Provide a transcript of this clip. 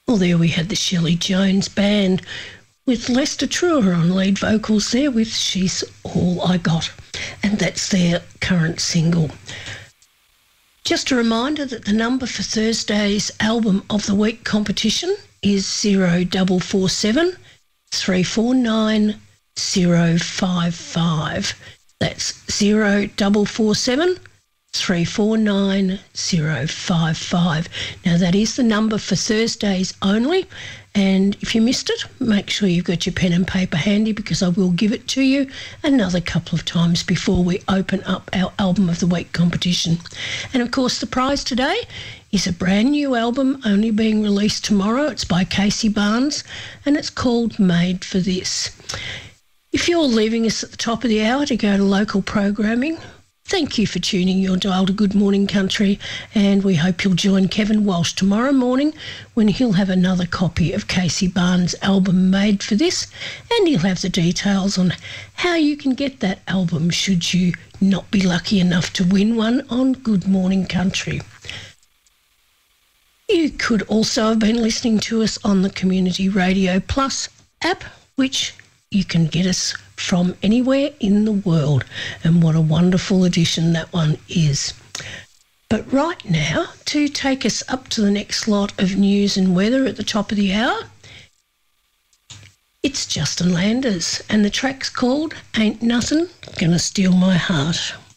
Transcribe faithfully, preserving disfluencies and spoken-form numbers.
Well, there we had the Shelley Jones Band with Lester Truer on lead vocals there with She's All I Got. And that's their current single. Just a reminder that the number for Thursday's Album of the Week competition is zero four four seven, three four nine, zero five five. That's zero four four seven, three four nine, zero five five. Now, that is the number for Thursdays only, and if you missed it, make sure you've got your pen and paper handy because I will give it to you another couple of times before we open up our Album of the Week competition. And, of course, the prize today is a brand new album only being released tomorrow. It's by Casey Barnes, and it's called Made for This. If you're leaving us at the top of the hour to go to local programming, thank you for tuning your dial to Good Morning Country, and we hope you'll join Kevin Walsh tomorrow morning when he'll have another copy of Casey Barnes' album Made for This, and he'll have the details on how you can get that album should you not be lucky enough to win one on Good Morning Country. You could also have been listening to us on the Community Radio Plus app, which you can get us from anywhere in the world, and what a wonderful addition that one is. But right now, to take us up to the next lot of news and weather at the top of the hour, it's Justin Landers, and the track's called Ain't Nothing Gonna Steal My Heart.